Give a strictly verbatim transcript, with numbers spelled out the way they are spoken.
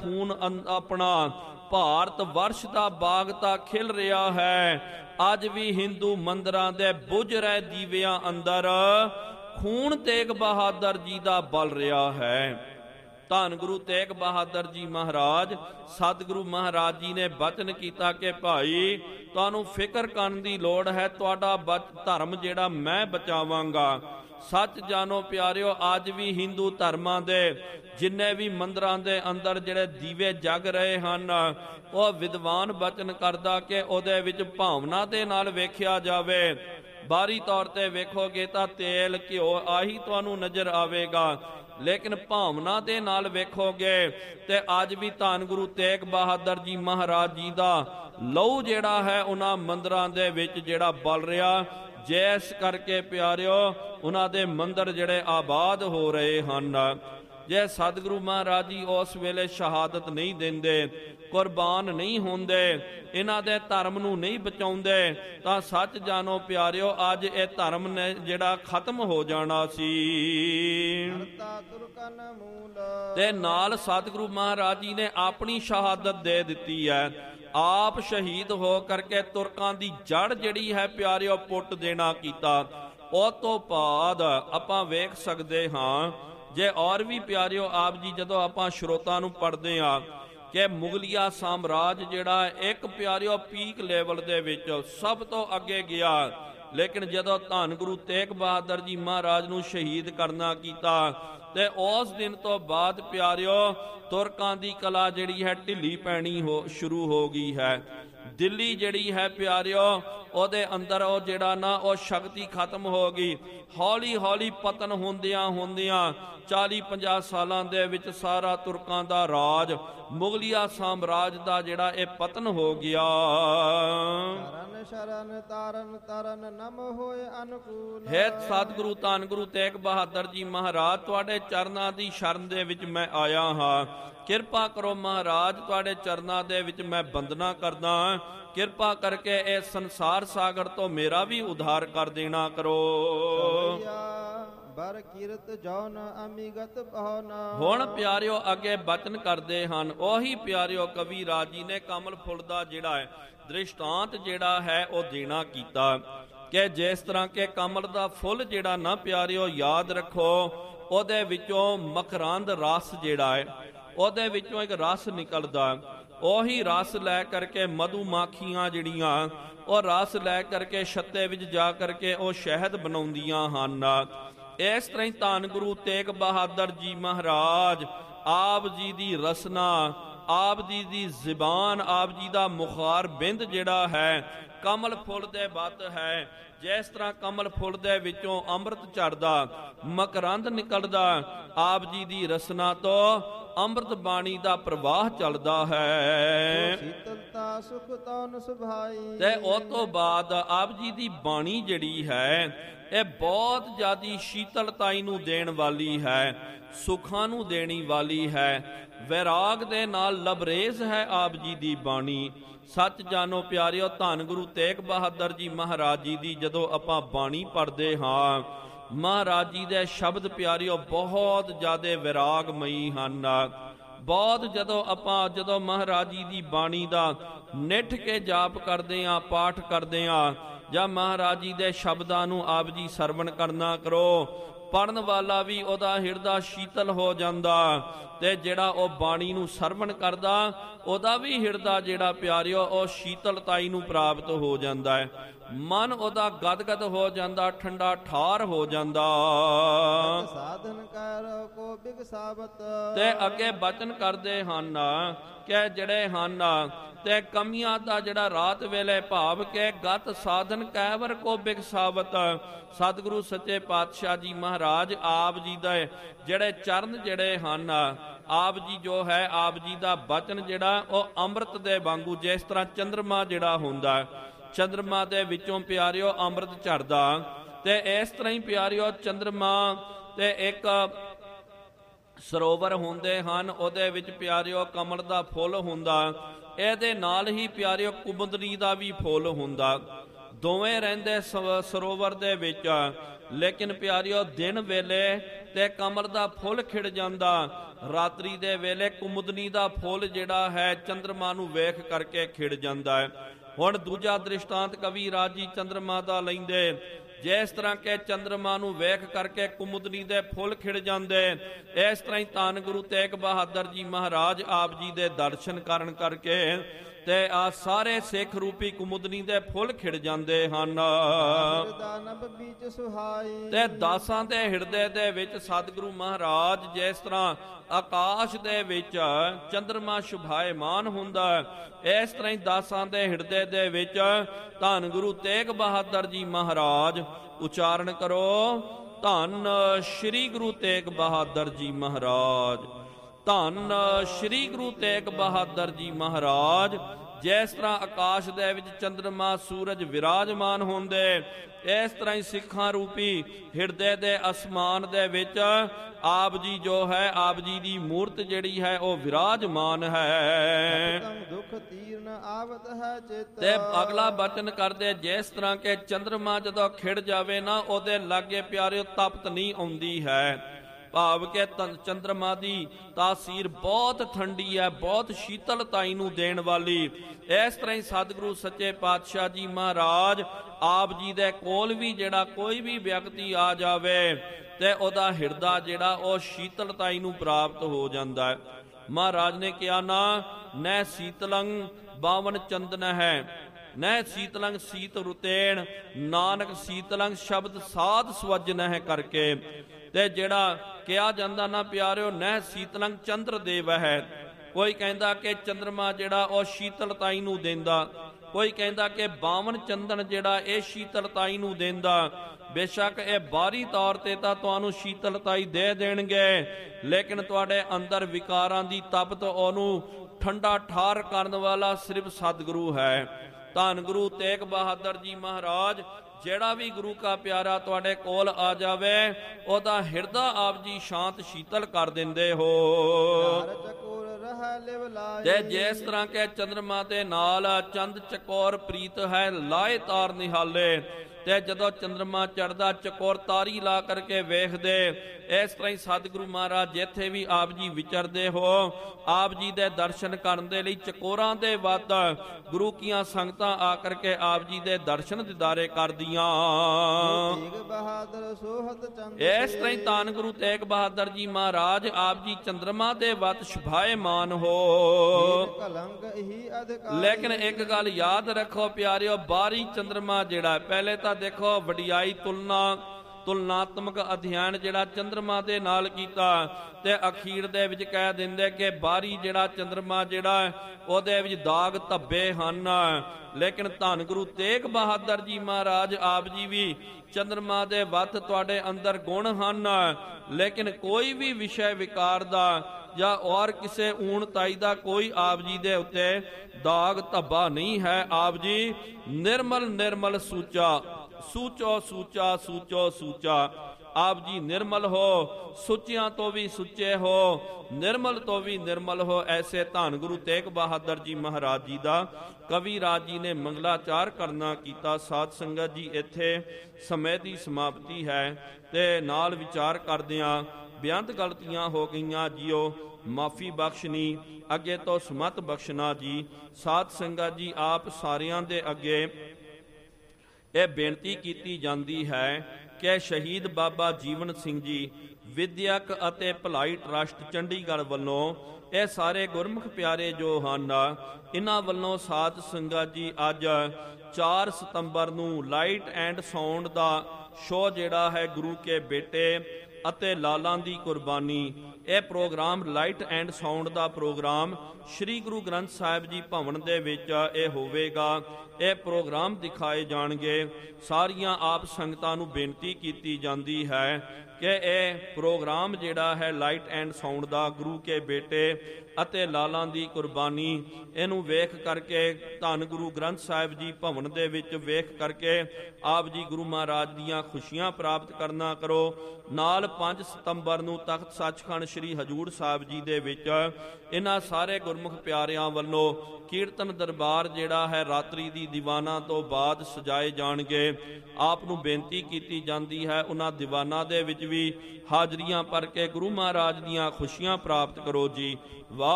ਖੂਨ ਆਪਣਾ ਭਾਰਤ ਵਰਸ਼ ਦਾ ਬਾਗ ਤਾਂ ਖਿਲ ਰਿਹਾ ਹੈ। ਅੱਜ ਵੀ ਹਿੰਦੂ ਮੰਦਰਾਂ ਦੇ ਬੁਝ ਰਹੇ ਦੀਵਿਆਂ ਅੰਦਰ ਖੂਨ ਤੇਗ ਬਹਾਦਰ ਜੀ ਦਾ ਬਲ ਰਿਹਾ ਹੈ। ਧੰਨ ਗੁਰੂ ਤੇਗ ਬਹਾਦਰ ਜੀ ਮਹਾਰਾਜ, ਸਤਿਗੁਰੂ ਮਹਾਰਾਜ ਜੀ ਨੇ ਬਚਨ ਕੀਤਾ ਕਿ ਭਾਈ ਤੁਹਾਨੂੰ ਫਿਕਰ ਕਰਨ ਦੀ ਲੋੜ ਹੈ, ਤੁਹਾਡਾ ਧਰਮ ਜਿਹੜਾ ਮੈਂ ਬਚਾਵਾਂਗਾ। ਸੱਚ ਜਾਣੋ ਪਿਆਰਿਓ, ਅੱਜ ਵੀ ਹਿੰਦੂ ਧਰਮਾਂ ਦੇ ਜਿੰਨੇ ਵੀ ਮੰਦਰਾਂ ਦੇ ਅੰਦਰ ਜਿਹੜੇ ਦੀਵੇ ਜਗ ਰਹੇ ਹਨ, ਉਹ ਵਿਦਵਾਨ ਬਚਨ ਕਰਦਾ ਕਿ ਉਹਦੇ ਵਿੱਚ ਭਾਵਨਾ ਦੇ ਨਾਲ ਵੇਖਿਆ ਜਾਵੇ। ਬਾਹਰੀ ਤੌਰ ਤੇ ਵੇਖੋਗੇ ਤਾਂ ਤੇਲ ਘਿਓ ਆਹੀ ਤੁਹਾਨੂੰ ਨਜ਼ਰ ਆਵੇਗਾ, ਲੇਕਿਨ ਭਾਵਨਾ ਦੇ ਨਾਲ ਵੇਖੋਗੇ ਤੇ ਅੱਜ ਵੀ ਧੰਨ ਗੁਰੂ ਤੇਗ ਬਹਾਦਰ ਜੀ ਮਹਾਰਾਜ ਜੀ ਦਾ ਲਹੂ ਜਿਹੜਾ ਹੈ ਉਹਨਾਂ ਮੰਦਰਾਂ ਦੇ ਵਿੱਚ ਜਿਹੜਾ ਬਲ ਰਿਹਾ। ਜਿਸ ਕਰਕੇ ਪਿਆਰਿਓ ਉਹਨਾਂ ਦੇ ਮੰਦਰ ਜਿਹੜੇ ਆਬਾਦ ਹੋ ਰਹੇ ਹਨ। ਜੇ ਸਤਿਗੁਰੂ ਮਹਾਰਾਜ ਜੀ ਉਸ ਵੇਲੇ ਸ਼ਹਾਦਤ ਨਹੀਂ ਦਿੰਦੇ, ਕੁਰਬਾਨ ਨਹੀਂ ਹੁੰਦੇ, ਇਹਨਾਂ ਦੇ ਧਰਮ ਨੂੰ ਨਹੀਂ ਬਚਾਉਂਦੇ, ਤਾਂ ਸੱਚ ਜਾਣੋ ਪਿਆਰਿਓ ਅੱਜ ਇਹ ਧਰਮ ਨੇ ਜਿਹੜਾ ਖਤਮ ਹੋ ਜਾਣਾ ਸੀ। ਤੇ ਨਾਲ ਸਤਿਗੁਰੂ ਮਹਾਰਾਜ ਜੀ ਨੇ ਆਪਣੀ ਸ਼ਹਾਦਤ ਦੇ ਦਿੱਤੀ ਹੈ। ਆਪ ਸ਼ਹੀਦ ਹੋ ਕਰਕੇ ਤੁਰਕਾਂ ਦੀ ਜੜ ਜਿਹੜੀ ਹੈ ਪਿਆਰਿਓ ਪੁੱਟ ਦੇਣਾ ਕੀਤਾ। ਉਹ ਤੋਂ ਬਾਅਦ ਆਪਾਂ ਵੇਖ ਸਕਦੇ ਹਾਂ ਜੇ ਔਰ ਵੀ ਪਿਆਰਿਓ ਆਪ ਜੀ ਜਦੋਂ ਆਪਾਂ ਸਰੋਤਾਂ ਨੂੰ ਪੜ੍ਹਦੇ ਹਾਂ ਕਿ ਮੁਗਲਿਆ ਸਾਮਰਾਜ ਜਿਹੜਾ ਇੱਕ ਪਿਆਰਿਓ ਪੀਕ ਲੈਵਲ ਦੇ ਵਿੱਚ ਸਭ ਤੋਂ ਅੱਗੇ ਗਿਆ, ਲੇਕਿਨ ਜਦੋਂ ਧੰਨ ਗੁਰੂ ਤੇਗ ਬਹਾਦਰ ਜੀ ਮਹਾਰਾਜ ਨੂੰ ਸ਼ਹੀਦ ਕਰਨਾ ਕੀਤਾ ਤੇ ਉਸ ਦਿਨ ਤੋਂ ਬਾਅਦ ਪਿਆਰਿਓ ਤੁਰਕਾਂ ਦੀ ਕਲਾ ਜਿਹੜੀ ਹੈ ਢਿੱਲੀ ਪੈਣੀ ਹੋ ਸ਼ੁਰੂ ਹੋ ਗਈ ਹੈ। ਦਿੱਲੀ ਜਿਹੜੀ ਹੈ ਪਿਆਰਿਓ ਉਹਦੇ ਅੰਦਰ ਉਹ ਜਿਹੜਾ ਨਾ ਉਹ ਸ਼ਕਤੀ ਖਤਮ ਹੋ ਗਈ। ਹੌਲੀ ਹੌਲੀ ਪਤਨ ਹੁੰਦਿਆਂ ਹੁੰਦਿਆਂ ਚਾਲੀ ਪੰਜਾਹ ਸਾਲਾਂ ਦੇ ਵਿੱਚ ਸਾਰਾ ਤੁਰਕਾਂ ਦਾ ਰਾਜ, ਮੁਗਲਿਆ ਸਾਮਰਾਜ ਦਾ ਜਿਹੜਾ ਇਹ ਪਤਨ ਹੋ ਗਿਆ। ਸ਼ਰਨ ਸ਼ਰਨ ਤਾਰਨ ਤਰਨ ਨਮ ਹੋਏ ਅਨਕੂਲ। ਹੈ ਸਤਿਗੁਰੂ ਧੰਨ ਗੁਰੂ ਤੇਗ ਬਹਾਦਰ ਜੀ ਮਹਾਰਾਜ, ਤੁਹਾਡੇ ਚਰਨਾਂ ਦੀ ਸ਼ਰਨ ਦੇ ਵਿੱਚ ਮੈਂ ਆਇਆ ਹਾਂ। ਕਿਰਪਾ ਕਰੋ ਮਹਾਰਾਜ, ਤੁਹਾਡੇ ਚਰਨਾਂ ਦੇ ਵਿੱਚ ਮੈਂ ਬੰਦਨਾ ਕਰਦਾ। ਕਿਰਪਾ ਕਰਕੇ ਇਹ ਸੰਸਾਰ ਸਾਗਰ ਤੋਂ ਮੇਰਾ ਵੀ ਉਧਾਰ ਕਰ ਦੇਣਾ ਕਰੋ। ਬਰ ਕੀਰਤ ਜੌਨ ਅਮਿਗਤ ਪਹੁਨ। ਹੁਣ ਪਿਆਰਿਓ ਅੱਗੇ ਬਚਨ ਕਰਦੇ ਹਨ ਉਹੀ ਪਿਆਰਿਓ ਕਵੀ ਰਾਜ ਜੀ ਨੇ ਕਮਲ ਫੁੱਲ ਦਾ ਜਿਹੜਾ ਹੈ ਦ੍ਰਿਸ਼ਟਾਂਤ ਜਿਹੜਾ ਹੈ ਉਹ ਦੇਣਾ ਕੀਤਾ ਕਿ ਜਿਸ ਤਰ੍ਹਾਂ ਕਿ ਕਮਲ ਦਾ ਫੁੱਲ ਜਿਹੜਾ ਨਾ ਪਿਆਰਿਓ ਯਾਦ ਰੱਖੋ, ਉਹਦੇ ਵਿੱਚੋਂ ਮਕਰੰਦ ਰਸ ਜਿਹੜਾ ਹੈ ਉਹਦੇ ਵਿੱਚੋਂ ਇੱਕ ਰਸ ਨਿਕਲਦਾ। ਉਹੀ ਰਸ ਲੈ ਕਰਕੇ ਮਧੂ ਮਾਖੀਆਂ ਜਿਹੜੀਆਂ ਉਹ ਰਸ ਲੈ ਕਰਕੇ ਛੱਤੇ ਵਿੱਚ ਜਾ ਕਰਕੇ ਉਹ ਸ਼ਹਿਦ ਬਣਾਉਂਦੀਆਂ ਹਨ। ਇਸ ਤਰ੍ਹਾਂ ਹੀ ਧੰਨ ਗੁਰੂ ਤੇਗ ਬਹਾਦਰ ਜੀ ਮਹਾਰਾਜ, ਆਪ ਜੀ ਦੀ ਰਸਨਾ, ਆਪ ਜੀ ਦੀ ਜ਼ਬਾਨ, ਆਪ ਜੀ ਦਾ ਮੁਖਾਰ ਬਿੰਦ ਜਿਹੜਾ ਹੈ ਕਮਲ ਫੁੱਲ ਦੇ ਵੱਤ ਹੈ। ਜਿਸ ਤਰ੍ਹਾਂ ਕਮਲ ਫੁੱਲ ਦੇ ਵਿੱਚੋਂ ਅੰਮ੍ਰਿਤ ਝੜਦਾ, ਮਕਰੰਦ ਨਿਕਲਦਾ, ਆਪ ਜੀ ਦੀ ਰਸਨਾ ਤੋਂ ਅੰਮ੍ਰਿਤ ਬਾਣੀ ਦਾ ਪ੍ਰਵਾਹ ਚੱਲਦਾ ਹੈ। ਸ਼ੀਤਲਤਾ ਸੁਖ ਤਨ ਸੁਭਾਈ। ਤੇ ਉਸ ਤੋਂ ਬਾਅਦ ਆਪ ਜੀ ਦੀ ਬਾਣੀ ਜਿਹੜੀ ਹੈ ਇਹ ਬਹੁਤ ਜ਼ਿਆਦੀ ਸ਼ੀਤਲਤਾਈ ਨੂੰ ਦੇਣ ਵਾਲੀ ਹੈ, ਸੁੱਖਾਂ ਨੂੰ ਦੇਣੀ ਵਾਲੀ ਹੈ, ਵੈਰਾਗ ਦੇ ਨਾਲ ਲਬਰੇਜ਼ ਹੈ ਆਪ ਜੀ ਦੀ ਬਾਣੀ। ਸੱਚ ਜਾਣੋ ਪਿਆਰਿਓ, ਧੰਨ ਗੁਰੂ ਤੇਗ ਬਹਾਦਰ ਜੀ ਮਹਾਰਾਜ ਜੀ ਦੀ ਜਦੋਂ ਆਪਾਂ ਬਾਣੀ ਪੜ੍ਹਦੇ ਹਾਂ, ਮਹਾਰਾਜ ਜੀ ਦੇ ਸ਼ਬਦ ਪਿਆਰਿਓ ਬਹੁਤ ਜ਼ਿਆਦਾ ਵਿਰਾਗਮਈ ਹਨ। ਬਹੁਤ ਜਦੋਂ ਆਪਾਂ ਜਦੋਂ ਮਹਾਰਾਜ ਜੀ ਦੀ ਬਾਣੀ ਦਾ ਨਿੱਠ ਕੇ ਜਾਪ ਕਰਦੇ ਹਾਂ, ਪਾਠ ਕਰਦੇ ਹਾਂ, ਜਾਂ ਮਹਾਰਾਜ ਜੀ ਦੇ ਸ਼ਬਦਾਂ ਨੂੰ ਆਪ ਜੀ ਸਰਵਣ ਕਰਨਾ ਕਰੋ, ਪੜਨ ਵਾਲਾ ਵੀ ਉਹਦਾ ਹਿਰਦਾ ਸ਼ੀਤਲ ਹੋ ਜਾਂਦਾ ਤੇ ਜਿਹੜਾ ਉਹ ਬਾਣੀ ਨੂੰ ਸਰਵਣ ਕਰਦਾ ਉਹਦਾ ਵੀ ਹਿਰਦਾ ਜਿਹੜਾ ਪਿਆਰਿਓ ਉਹ ਸ਼ੀਤਲਤਾਈ ਨੂੰ ਪ੍ਰਾਪਤ ਹੋ ਜਾਂਦਾ ਹੈ। ਮਨ ਉਹਦਾ ਗਦਗਦ ਹੋ ਜਾਂਦਾ, ਠੰਡਾ ਠਾਰ ਹੋ ਜਾਂਦਾ। ਸਾਧਨ ਕਰ ਕੋ ਬਿਗਸਾਵਤ। ਤੇ ਅੱਗੇ ਬਚਨ ਕਰਦੇ ਹਨ ਕਿ ਜਿਹੜੇ ਹਨ ਤੇ ਕਮੀਆਂ ਦਾ ਜਿਹੜਾ ਰਾਤ ਵੇਲੇ ਭਾਵ ਕੇ ਗਤ ਸਾਧਨ ਕੈਵਰ ਕੋ ਬਿਗਸਾਵਤ। ਸਤਿਗੁਰੂ ਸੱਚੇ ਪਾਤਸ਼ਾਹ ਜੀ ਮਹਾਰਾਜ ਆਪ ਜੀ ਦਾ ਜਿਹੜੇ ਚਰਨ ਜਿਹੜੇ ਹਨ, ਆਪ ਜੀ ਜੋ ਹੈ ਆਪ ਜੀ ਦਾ ਬਚਨ ਜਿਹੜਾ ਉਹ ਅੰਮ੍ਰਿਤ ਦੇ ਵਾਂਗੂ, ਜਿਸ ਤਰ੍ਹਾਂ ਚੰਦਰਮਾ ਜਿਹੜਾ ਹੁੰਦਾ, ਚੰਦਰਮਾ ਦੇ ਵਿੱਚੋਂ ਪਿਆਰਿਓ ਅੰਮ੍ਰਿਤ ਝੜਦਾ, ਤੇ ਇਸ ਤਰ੍ਹਾਂ ਹੀ ਪਿਆਰਿਓ ਚੰਦਰਮਾ ਤੇ ਇੱਕ ਸਰੋਵਰ ਹੁੰਦੇ ਹਨ, ਉਹਦੇ ਵਿੱਚ ਪਿਆਰਿਓ ਕਮਲ ਦਾ ਫੁੱਲ ਹੁੰਦਾ, ਇਹਦੇ ਨਾਲ ਹੀ ਪਿਆਰਿਓ ਕੁਮੁਦਨੀ ਦਾ ਵੀ ਫੁੱਲ ਹੁੰਦਾ। ਦੋਵੇਂ ਰਹਿੰਦੇ ਸਰੋਵਰ ਦੇ ਵਿੱਚ, ਲੇਕਿਨ ਪਿਆਰਿਓ ਦਿਨ ਵੇਲੇ ਤੇ ਕਮਲ ਦਾ ਫੁੱਲ ਖਿੜ ਜਾਂਦਾ। ਰਾਤਰੀ ਦੇ ਵੇਲੇ ਕੁਮੁਦਨੀ ਦਾ ਫੁੱਲ ਜਿਹੜਾ ਹੈ ਚੰਦਰਮਾ ਨੂੰ ਵੇਖ ਕਰਕੇ ਖਿੜ ਜਾਂਦਾ ਹੈ। ਹੁਣ ਦੂਜਾ ਦ੍ਰਿਸ਼ਟਾਂਤ ਕਵੀ ਰਾਜੀ ਚੰਦਰਮਾ ਦਾ ਲੈਂਦੇ। ਜਿਸ ਤਰ੍ਹਾਂ ਕਿ ਚੰਦਰਮਾ ਨੂੰ ਵੇਖ ਕਰਕੇ ਕੁਮੁਦਨੀ ਦੇ ਫੁੱਲ ਖਿੜ ਜਾਂਦੇ, ਇਸ ਤਰ੍ਹਾਂ ਹੀ ਧੰਨ ਗੁਰੂ ਤੇਗ ਬਹਾਦਰ ਜੀ ਮਹਾਰਾਜ ਆਪ ਜੀ ਦੇ ਦਰਸ਼ਨ ਕਰਨ ਕਰਕੇ ਤੇ ਆ ਸਾਰੇ ਸਿੱਖ ਰੂਪੀ ਕੁਮੁਦਨੀ ਦੇ ਫੁੱਲ ਖਿੜ ਜਾਂਦੇ ਹਨ। ਦਾਨਵ ਵਿੱਚ ਸੁਹਾਈ ਤੇ ਦਾਸਾਂ ਦੇ ਹਿਰਦੇ ਦੇ ਵਿੱਚ ਸਤਿਗੁਰੂ ਮਹਾਰਾਜ ਜਿਸ ਤਰ੍ਹਾਂ ਆਕਾਸ਼ ਦੇ ਵਿੱਚ ਚੰਦਰਮਾ ਸ਼ੁਭਾਇਮਾਨ ਹੁੰਦਾ, ਇਸ ਤਰ੍ਹਾਂ ਹੀ ਦਾਸਾਂ ਦੇ ਹਿਰਦੇ ਦੇ ਵਿੱਚ ਧੰਨ ਗੁਰੂ ਤੇਗ ਬਹਾਦਰ ਜੀ ਮਹਾਰਾਜ। ਉਚਾਰਨ ਕਰੋ, ਧੰਨ ਸ਼੍ਰੀ ਗੁਰੂ ਤੇਗ ਬਹਾਦਰ ਜੀ ਮਹਾਰਾਜ, ਧੰਨ ਸ਼੍ਰੀ ਗੁਰੂ ਤੇਗ ਬਹਾਦਰ ਜੀ ਮਹਾਰਾਜ। ਜਿਸ ਤਰ੍ਹਾਂ ਆਕਾਸ਼ ਦੇ ਵਿੱਚ ਚੰਦਰਮਾ ਸੂਰਜ ਵਿਰਾਜਮਾਨ ਹੁੰਦੇ, ਇਸ ਤਰ੍ਹਾਂ ਹੀ ਸਿੱਖਾਂ ਰੂਪੀ ਹਿਰਦੇ ਦੇ ਅਸਮਾਨ ਦੇ ਵਿੱਚ ਆਪ ਜੀ ਜੋ ਹੈ, ਆਪ ਜੀ ਦੀ ਮੂਰਤ ਜਿਹੜੀ ਹੈ ਉਹ ਵਿਰਾਜਮਾਨ ਹੈ। ਦੁਖ ਤੀਰਨ ਆਵਤ ਹੈ ਚਿਤ। ਤੇ ਅਗਲਾ ਬਚਨ ਕਰਦੇ, ਜਿਸ ਤਰ੍ਹਾਂ ਕਿ ਚੰਦਰਮਾ ਜਦੋਂ ਖਿੜ ਜਾਵੇ ਨਾ, ਉਹਦੇ ਲਾਗੇ ਪਿਆਰਿਓ ਤਪਤ ਨਹੀਂ ਆਉਂਦੀ ਹੈ। ਭਾਵ ਕਿ ਚੰਦਰਮਾ ਦੀ ਤਾਸੀਰ ਬਹੁਤ ਠੰਡੀ ਹੈ, ਬਹੁਤ ਸ਼ੀਤਲਤਾਈ ਨੂੰ ਦੇਣ ਵਾਲੀ। ਇਸ ਤਰ੍ਹਾਂ ਹੀ ਸਤਿਗੁਰੂ ਸੱਚੇ ਪਾਤਸ਼ਾਹ ਜੀ ਮਹਾਰਾਜ ਆਪ ਜੀ ਦੇ ਕੋਲ ਵੀ ਜਿਹੜਾ ਕੋਈ ਵੀ ਵਿਅਕਤੀ ਆ ਜਾਵੇ ਤੇ ਉਹਦਾ ਹਿਰਦਾ ਜਿਹੜਾ ਉਹ ਸ਼ੀਤਲਤਾਈ ਨੂੰ ਪ੍ਰਾਪਤ ਹੋ ਜਾਂਦਾ ਹੈ। ਮਹਾਰਾਜ ਨੇ ਕਿਹਾ ਨਾ, ਨੈ ਸੀਤਲੰ ਬਾਵਨ ਚੰਦਨ ਹੈ, ਨੈ ਸੀਤਲੰਗ ਸੀਤ ਰੁਤੇਣ, ਨਾਨਕ ਸੀਤਲੰਗ ਸ਼ਬਦ ਸਾਧ ਸਵਜਨ ਹੈ ਕਰਕੇ। ਤੇ ਜਿਹੜਾ ਕਿਹਾ ਜਾਂਦਾ ਨਾ ਪਿਆਰਿਓ, ਨੈ ਸੀਤਲੰਗ ਚੰਦਰ ਦੇਵ ਹੈ। ਕੋਈ ਕਹਿੰਦਾ ਕਿ ਚੰਦਰਮਾ ਜਿਹੜਾ ਉਹ ਸ਼ੀਤਲਤਾਈ ਨੂੰ ਦਿੰਦਾ, ਕੋਈ ਕਹਿੰਦਾ ਕਿ ਬਾਵਨ ਚੰਦਨ ਜਿਹੜਾ ਇਹ ਸ਼ੀਤਲਤਾਈ ਨੂੰ ਦਿੰਦਾ। ਬੇਸ਼ੱਕ ਇਹ ਬਾਹਰੀ ਤੌਰ ਤੇ ਤਾਂ ਤੁਹਾਨੂੰ ਸ਼ੀਤਲਤਾਈ ਦੇ ਦੇਣਗੇ, ਲੇਕਿਨ ਤੁਹਾਡੇ ਅੰਦਰ ਵਿਕਾਰਾਂ ਦੀ ਤਪਤ ਉਹਨੂੰ ਠੰਡਾ ਠਾਰ ਕਰਨ ਵਾਲਾ ਸਿਰਫ ਸਤਿਗੁਰੂ ਹੈ। ਧੰਨ ਗੁਰੂ ਤੇਗ ਬਹਾਦਰ ਜੀ ਮਹਾਰਾਜ, ਜਿਹੜਾ ਵੀ ਗੁਰੂ ਕਾ ਪਿਆਰਾ ਤੁਹਾਡੇ ਕੋਲ ਆ ਜਾਵੇ, ਉਹਦਾ ਹਿਰਦਾ ਆਪ ਜੀ ਸ਼ਾਂਤ ਸ਼ੀਤਲ ਕਰ ਦਿੰਦੇ ਹੋ। ਤੇ ਜਿਸ ਤਰ੍ਹਾਂ ਕਿ ਚੰਦਰਮਾ ਦੇ ਨਾਲ ਚੰਦ ਚਕੋਰ ਪ੍ਰੀਤ ਹੈ, ਲਾਏ ਤਾਰ ਨਿਹਾਲੇ। ਤੇ ਜਦੋਂ ਚੰਦਰਮਾ ਚੜ੍ਹਦਾ ਚਕੋਰ ਤਾਰੀ ਲਾ ਕਰਕੇ ਵੇਖਦੇ, ਇਸ ਤਰ੍ਹਾਂ ਹੀ ਸਤਿਗੁਰੂ ਮਹਾਰਾਜ ਜਿੱਥੇ ਵੀ ਆਪ ਜੀ ਵਿਚਰਦੇ ਹੋ, ਆਪ ਜੀ ਦੇ ਦਰਸ਼ਨ ਕਰਨ ਦੇ ਲਈ ਚਕੋਰਾਂ ਦੇ ਵੱਧ ਗੁਰੂ ਕੀਆਂ ਸੰਗਤਾਂ ਆ ਕਰਕੇ ਆਪ ਜੀ ਦੇ ਦਰਸ਼ਨ ਦਿਦਾਰੇ ਕਰਦੀਆਂ। ਇਸ ਤਰ੍ਹਾਂ ਹੀ ਧੰਨ ਗੁਰੂ ਤੇਗ ਬਹਾਦਰ ਜੀ ਮਹਾਰਾਜ ਆਪ ਜੀ ਚੰਦਰਮਾ ਦੇ ਵੱਧ ਸ਼ੁਭਾਇਮਾਨ ਹੋ। ਲੇਕਿਨ ਇੱਕ ਗੱਲ ਯਾਦ ਰੱਖੋ ਪਿਆਰਿਓ, ਬਾਹਰੀ ਚੰਦਰਮਾ ਜਿਹੜਾ, ਪਹਿਲੇ ਤਾਂ ਦੇਖੋ ਵਡਿਆਈ ਤੁਲਨਾ ਤੁਲਨਾਤਮਕ ਅਧਿਐਨ ਜਿਹੜਾ ਚੰਦਰਮਾ ਦੇ ਨਾਲ ਕੀਤਾ, ਤੇ ਅਖੀਰ ਦੇ ਵਿੱਚ ਕਹਿ ਦਿੰਦੇ ਕਿ ਬਾਹਰੀ ਜਿਹੜਾ ਚੰਦਰਮਾ ਜਿਹੜਾ ਉਹਦੇ ਵਿੱਚ ਦਾਗ ਧੱਬੇ ਹਨ। ਲੇਕਿਨ ਧੰਨ ਗੁਰੂ ਤੇਗ ਬਹਾਦਰ ਜੀ ਮਹਾਰਾਜ ਆਪ ਜੀ ਵੀ ਚੰਦਰਮਾ ਦੇ ਵੱਧ ਤੁਹਾਡੇ ਅੰਦਰ ਗੁਣ ਹਨ, ਲੇਕਿਨ ਕੋਈ ਵੀ ਵਿਸ਼ੇ ਵਿਕਾਰ ਦਾ ਜਾਂ ਔਰ ਕਿਸੇ ਊਣਤਾਈ ਦਾ ਕੋਈ ਆਪ ਜੀ ਦੇ ਉੱਤੇ ਦਾਗ ਧੱਬਾ ਨਹੀਂ ਹੈ। ਆਪ ਜੀ ਨਿਰਮਲ ਨਿਰਮਲ ਸੂਚਾ, ਸੂਚੋ ਸੂਚਾ ਸੂਚੋ ਸੂਚਾ। ਆਪ ਜੀ ਨਿਰਮਲ ਹੋ, ਸੁੱਚਿਆਂ ਤੋਂ ਵੀ ਸੁੱਚੇ ਹੋ, ਨਿਰਮਲ ਤੋਂ ਵੀ ਨਿਰਮਲ ਹੋ। ਐਸੇ ਧੰਨ ਗੁਰੂ ਤੇਗ ਬਹਾਦਰ ਜੀ ਮਹਾਰਾਜ ਜੀ ਦਾ ਕਵੀ ਰਾਜ ਜੀ ਨੇ ਮੰਗਲਾਚਾਰ ਕਰਨਾ ਕੀਤਾ। ਸਾਧ ਸੰਗਤ ਜੀ, ਇੱਥੇ ਸਮੇਂ ਦੀ ਸਮਾਪਤੀ ਹੈ ਤੇ ਨਾਲ ਵਿਚਾਰ ਕਰਦਿਆਂ ਬੇਅੰਤ ਗਲਤੀਆਂ ਹੋ ਗਈਆਂ ਜੀਓ, ਮਾਫੀ ਬਖਸ਼ਣੀ, ਅੱਗੇ ਤੋਂ ਸਮਤ ਬਖਸ਼ਣਾ ਜੀ। ਸਾਧ ਸੰਗਤ ਜੀ, ਆਪ ਸਾਰਿਆਂ ਦੇ ਅੱਗੇ ਇਹ ਬੇਨਤੀ ਕੀਤੀ ਜਾਂਦੀ ਹੈ ਕਿ ਸ਼ਹੀਦ ਬਾਬਾ ਜੀਵਨ ਸਿੰਘ ਜੀ ਵਿਦਿਅਕ ਅਤੇ ਭਲਾਈ ਟਰੱਸਟ ਚੰਡੀਗੜ੍ਹ ਵੱਲੋਂ ਇਹ ਸਾਰੇ ਗੁਰਮੁਖ ਪਿਆਰੇ ਜੋ ਹਨ, ਇਹਨਾਂ ਵੱਲੋਂ ਸਾਧ ਸੰਗਤ ਜੀ ਅੱਜ ਚਾਰ ਸਤੰਬਰ ਨੂੰ light and sound the show ਜਿਹੜਾ ਹੈ ਗੁਰੂ ਕੇ ਬੇਟੇ ਅਤੇ ਲਾਲਾਂ ਦੀ ਕੁਰਬਾਨੀ, ਇਹ programme light and sound the programme ਸ੍ਰੀ ਗੁਰੂ ਗ੍ਰੰਥ ਸਾਹਿਬ ਜੀ ਭਵਨ ਦੇ ਵਿੱਚ ਇਹ ਹੋਵੇਗਾ। ਇਹ ਪ੍ਰੋਗਰਾਮ ਦਿਖਾਏ ਜਾਣਗੇ। ਸਾਰੀਆਂ ਆਪ ਸੰਗਤਾਂ ਨੂੰ ਬੇਨਤੀ ਕੀਤੀ ਜਾਂਦੀ ਹੈ ਕਿ ਇਹ ਪ੍ਰੋਗਰਾਮ ਜਿਹੜਾ ਹੈ ਲਾਈਟ ਐਂਡ ਸਾਊਂਡ ਦਾ ਗੁਰੂ ਕੇ ਬੇਟੇ ਅਤੇ ਲਾਲਾਂ ਦੀ ਕੁਰਬਾਨੀ, ਇਹਨੂੰ ਵੇਖ ਕਰਕੇ ਧੰਨ ਗੁਰੂ ਗ੍ਰੰਥ ਸਾਹਿਬ ਜੀ ਭਵਨ ਦੇ ਵਿੱਚ ਵੇਖ ਕਰਕੇ ਆਪ ਜੀ ਗੁਰੂ ਮਹਾਰਾਜ ਦੀਆਂ ਖੁਸ਼ੀਆਂ ਪ੍ਰਾਪਤ ਕਰਨਾ ਕਰੋ। ਨਾਲ ਪੰਜ ਸਤੰਬਰ ਨੂੰ ਤਖਤ ਸੱਚਖੰਡ ਸ੍ਰੀ ਹਜ਼ੂਰ ਸਾਹਿਬ ਜੀ ਦੇ ਵਿੱਚ ਇਹਨਾਂ ਸਾਰੇ ਗੁਰਮੁਖ ਪਿਆਰਿਆਂ ਵੱਲੋਂ ਕੀਰਤਨ ਦਰਬਾਰ ਜਿਹੜਾ ਹੈ ਰਾਤਰੀ ਦੀ ਦੀਵਾਨਾਂ ਤੋਂ ਬਾਅਦ ਸਜਾਏ ਜਾਣਗੇ। ਆਪ ਨੂੰ ਬੇਨਤੀ ਕੀਤੀ ਜਾਂਦੀ ਹੈ ਉਹਨਾਂ ਦੀਵਾਨਾਂ ਦੇ ਵਿੱਚ ਵੀ ਹਾਜ਼ਰੀਆਂ ਭਰ ਕੇ ਗੁਰੂ ਮਹਾਰਾਜ ਦੀਆਂ ਖੁਸ਼ੀਆਂ ਪ੍ਰਾਪਤ ਕਰੋ ਜੀ। ਵਾਹ